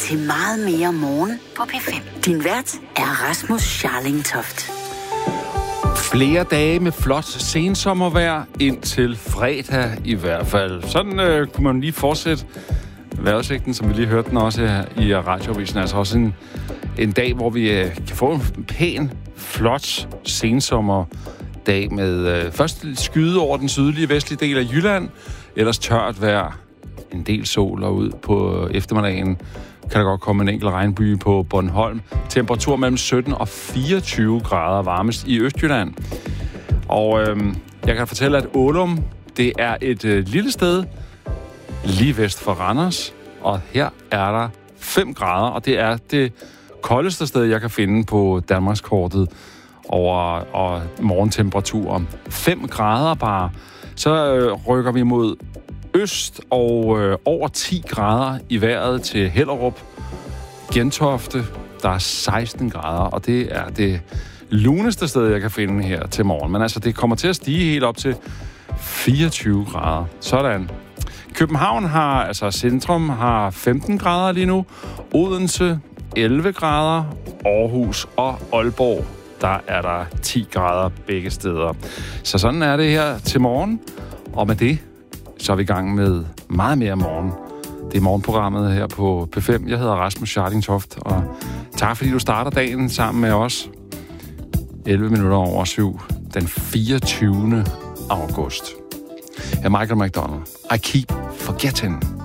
til Meget mere morgen på P5. Din vært er Rasmus Scharling-Toft. Flere dage med flot sensommervejr indtil fredag i hvert fald. Sådan kunne man lige fortsætte vejrudsigten, som vi lige hørte den også her i radioavisen. Altså også en dag, hvor vi kan få en pæn, flot sensommerdag med først skyde over den sydlige vestlige del af Jylland, ellers tørt vejr, en del sol, og ud på eftermiddagen kan der godt komme en enkelt regnby på Bornholm. Temperatur mellem 17 og 24 grader, varmest i Østjylland. Og jeg kan fortælle, at Ålum, det er et lille sted lige vest for Randers, og her er der 5 grader, og det er det koldeste sted, jeg kan finde på Danmarkskortet over morgentemperaturer. 5 grader bare. Så rykker vi mod øst og over 10 grader i vejret til Hellerup, Gentofte. Der er 16 grader, og det er det luneste sted, jeg kan finde her til morgen. Men altså, det kommer til at stige helt op til 24 grader. Sådan. København har, altså centrum, har 15 grader lige nu. Odense 11 grader. Aarhus og Aalborg, der er der 10 grader begge steder. Så sådan er det her til morgen. Og med det, så er vi i gang med meget mere morgen. Det er morgenprogrammet her på P5. Jeg hedder Rasmus Scharling-Toft, og tak fordi du starter dagen sammen med os. 11 minutter over 7, den 24. august. Jeg er Michael McDonald. I keep forgetting.